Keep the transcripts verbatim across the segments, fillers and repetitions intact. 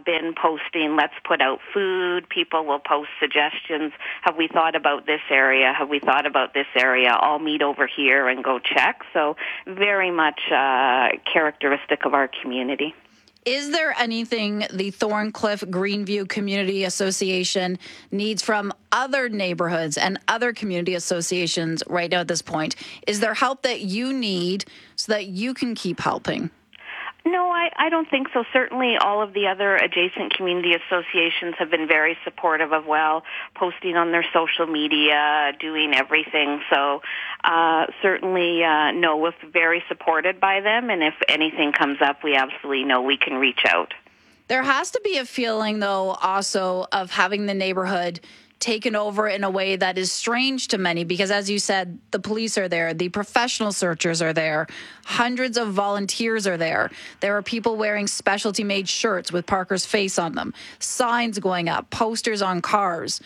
been posting, let's put out food. People will post suggestions. Have we thought about this area? Have we thought about this area? I'll meet over here and go check. So very much uh, characteristic of our community. Is there anything the Thorncliffe Greenview Community Association needs from other neighborhoods and other community associations right now at this point? Is there help that you need so that you can keep helping? No, I, I don't think so. Certainly all of the other adjacent community associations have been very supportive of well, posting on their social media, doing everything. So uh, certainly, uh, no, we're very supported by them. And if anything comes up, we absolutely know we can reach out. There has to be a feeling, though, also of having the neighborhood taken over in a way that is strange to many because, as you said, the police are there, the professional searchers are there, hundreds of volunteers are there. There are people wearing specialty-made shirts with Parker's face on them, signs going up, posters on cars.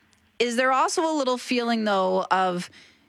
Is there also a little feeling, though, of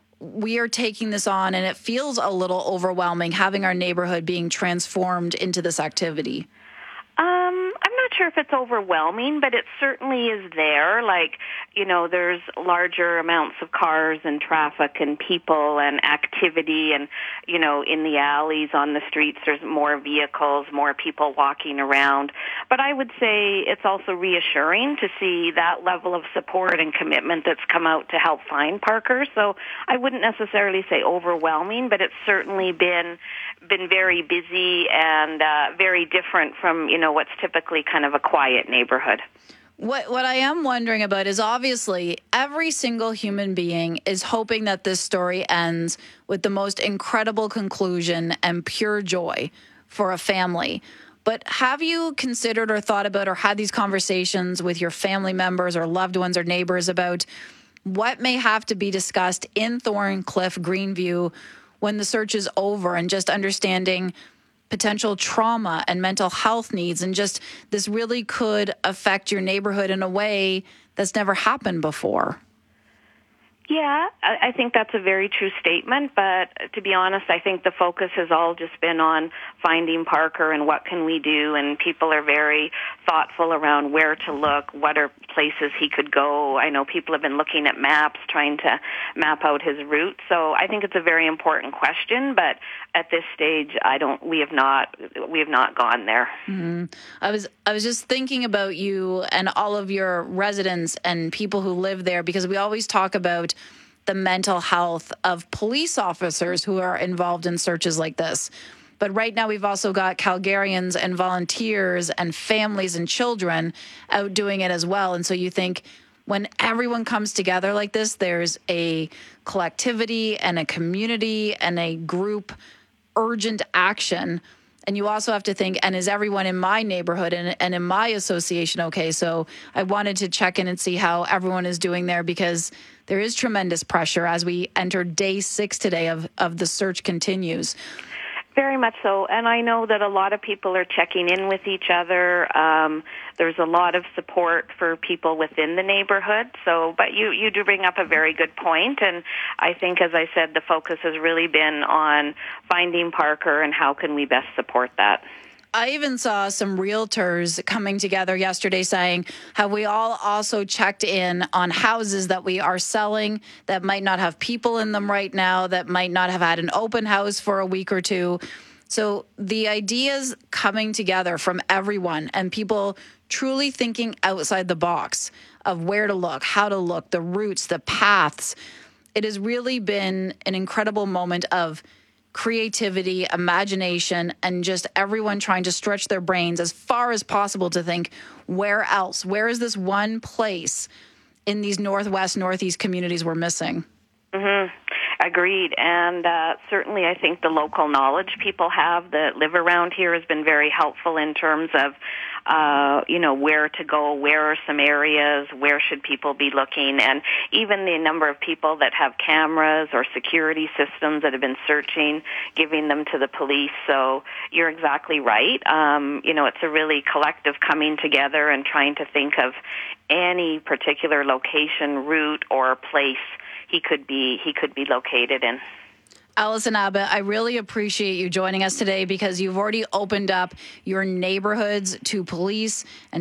we are taking this on and it feels a little overwhelming having our neighborhood being transformed into this activity? Um, I'm not sure if it's overwhelming, but it certainly is there. Like, you know, there's larger amounts of cars and traffic and people and activity and, you know, in the alleys, on the streets, there's more vehicles, more people walking around. But I would say it's also reassuring to see that level of support and commitment that's come out to help find Parker. So I wouldn't necessarily say overwhelming, but it's certainly been been very busy and uh, very different from, you know, what's typically kind of a quiet neighborhood. What what I am wondering about is obviously every single human being is hoping that this story ends with the most incredible conclusion and pure joy for a family. But have you considered or thought about or had these conversations with your family members or loved ones or neighbors about what may have to be discussed in Thorncliffe Greenview when the search is over, and just understanding potential trauma and mental health needs, and just this really could affect your neighborhood in a way that's never happened before? Yeah, I I think that's a very true statement, but to be honest, I think the focus has all just been on finding Parker and what can we do, and people are very thoughtful around where to look, what are places he could go. I know people have been looking at maps, trying to map out his route, so I think it's a very important question, but at this stage, I don't, we have not, we have not gone there. Mm-hmm. I was, I was just thinking about you and all of your residents and people who live there, because we always talk about the mental health of police officers who are involved in searches like this. But right now we've also got Calgarians and volunteers and families and children out doing it as well. And so you think when everyone comes together like this, there's a collectivity and a community and a group urgent action. And you also have to think, and is everyone in my neighborhood and, and in my association okay? So I wanted to check in and see how everyone is doing there, because there is tremendous pressure as we enter day six today of, of the search continues. Very much so, and I know that a lot of people are checking in with each other. Um, there's a lot of support for people within the neighborhood. So, but you, you do bring up a very good point, and I think, as I said, the focus has really been on finding Parker and how can we best support that. I even saw some realtors coming together yesterday saying, have we all also checked in on houses that we are selling that might not have people in them right now, that might not have had an open house for a week or two. So the ideas coming together from everyone and people truly thinking outside the box of where to look, how to look, the routes, the paths. It has really been an incredible moment of creativity, imagination, and just everyone trying to stretch their brains as far as possible to think, where else? Where is this one place in these Northwest, Northeast communities we're missing? Mm-hmm. Agreed. And uh, certainly I think the local knowledge people have that live around here has been very helpful in terms of, uh, you know, where to go, where are some areas, where should people be looking, and even the number of people that have cameras or security systems that have been searching, giving them to the police. So you're exactly right. Um, you know, it's a really collective coming together and trying to think of any particular location, route, or place he could be he could be located in. Alison Abbott, I really appreciate you joining us today, because you've already opened up your neighborhoods to police and